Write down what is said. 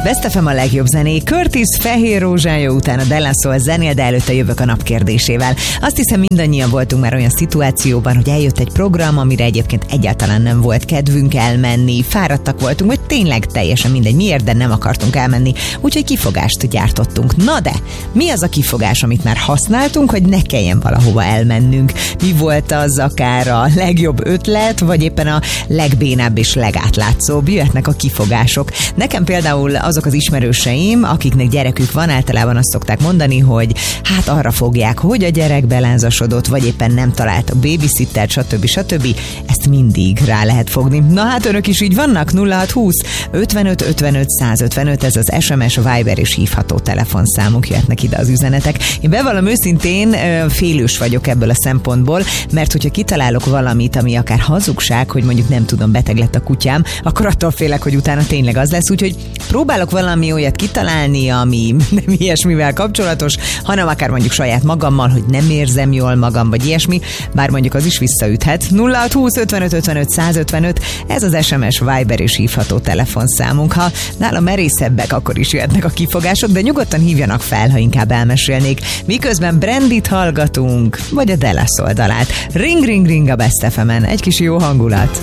Best FM a legjobb zené. Curtis Fehér Rózsája után a Della Soul zenél, de előtte jövök a nap kérdésével. Azt hiszem, mindannyian voltunk már olyan szituációban, hogy eljött egy program, amire egyébként egyáltalán nem volt kedvünk elmenni, fáradtak voltunk, vagy tényleg teljesen mindegy miért, de nem akartunk elmenni, úgyhogy kifogást gyártottunk. Na de, mi az a kifogás, amit már használtunk, hogy ne kelljen valahova elmennünk? Mi volt az akár a legjobb ötlet, vagy éppen a legbénább és legátlátszóbb? Jöhetnek a kifogások. Nekem például azok az ismerőseim, akiknek gyerekük van, általában azt szokták mondani, hogy hát arra fogják, hogy a gyerek belázasodott, vagy éppen nem talált a babysittert, stb. Ezt mindig rá lehet fogni. Na hát önök is így vannak? 0620 55 55 155, ez az SMS, Viber és hívható telefonszámunk, jöhetnek ide az üzenetek. Én bevallom őszintén, félős vagyok ebből a szempontból, mert hogyha kitalálok valamit, ami akár hazugság, hogy mondjuk nem tudom, beteg lett a kutyám, akkor attól félek, hogy utána tényleg az lesz, úgyhogy próbálok valami olyat kitalálni, ami nem ilyesmivel kapcsolatos, hanem akár mondjuk saját magammal, hogy nem érzem jól magam, vagy ilyesmi, bár mondjuk az is visszaüthet. 0620 55 55 155, ez az SMS, Viber és hívható telefonszámunk. Ha nálam merészebbek, akkor is jöhetnek a kifogások, de nyugodtan hívjanak fel, ha inkább elmesélnék. Miközben Brandit hallgatunk, vagy a Della Soul dalát. Ring, ring, ring a Best FM-en. Egy kis jó hangulat.